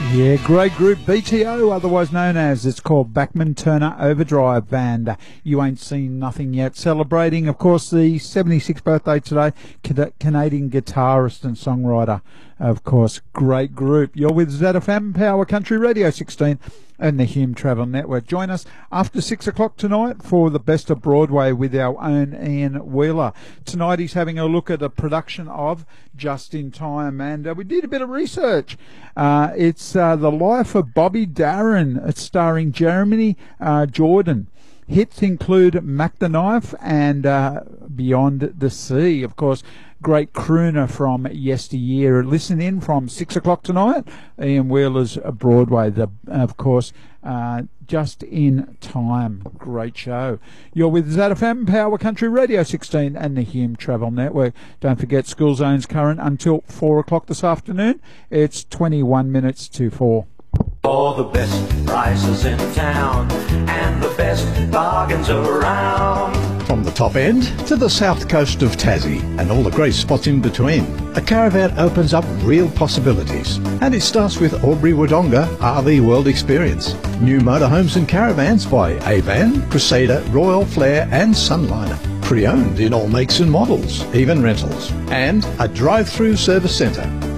Yeah, great group, BTO, otherwise known as, it's called Bachman Turner Overdrive, and You Ain't Seen Nothing Yet. Celebrating, of course, the 76th birthday today, Canadian guitarist and songwriter, of course, great group. You're with ZFM, Power Country Radio 16 and the Hume Travel Network. Join us after 6 o'clock tonight for the Best of Broadway with our own Ian Wheeler. Tonight he's having a look at a production of Just in Time, and we did a bit of research. It's The Life of Bobby Darin. It's starring Jeremy Jordan. Hits include Mac the Knife and Beyond the Sea. Of course, great crooner from yesteryear. Listen in from 6 o'clock tonight. Ian Wheeler's Broadway, of course, Just in Time. Great show. You're with ZFM, Power Country Radio 16 and the Hume Travel Network. Don't forget, School Zone's current until 4 o'clock this afternoon. It's 21 minutes to 4. For the best prices in town and the best bargains around. From the top end to the south coast of Tassie and all the great spots in between, a caravan opens up real possibilities. And it starts with Albury Wodonga RV World Experience. New motorhomes and caravans by Avan, Crusader, Royal Flair and Sunliner. Pre-owned in all makes and models, even rentals. And a drive-through service centre.